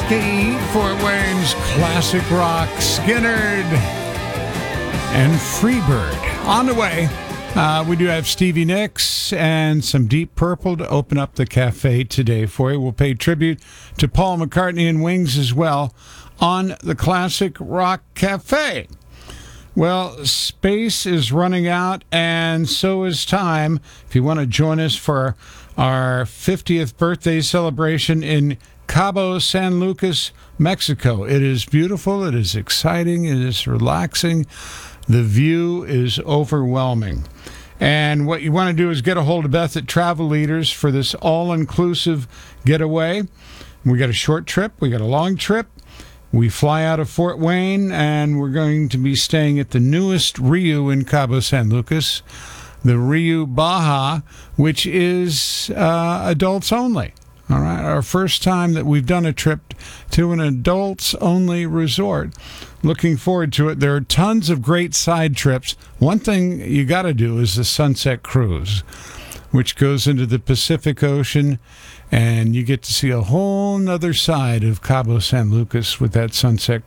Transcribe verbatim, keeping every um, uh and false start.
K E, Fort Wayne's classic rock, Skinnerd and Freebird. On the way, uh, we do have Stevie Nicks and some Deep Purple to open up the cafe today for you. We'll pay tribute to Paul McCartney and Wings as well on the Classic Rock Cafe. Well, space is running out, and so is time. If you want to join us for our fiftieth birthday celebration in Cabo San Lucas, Mexico. It is beautiful, it is exciting, it is relaxing. The view is overwhelming. And what you want to do is get a hold of Beth at Travel Leaders for this all-inclusive getaway. We got a short trip, we got a long trip. We fly out of Fort Wayne, and we're going to be staying at the newest Rio in Cabo San Lucas, the Rio Baja, which is uh, adults only. All right, our first time that we've done a trip to an adults-only resort. Looking forward to it. There are tons of great side trips. One thing you got to do is the Sunset Cruise, which goes into the Pacific Ocean, and you get to see a whole nother side of Cabo San Lucas with that Sunset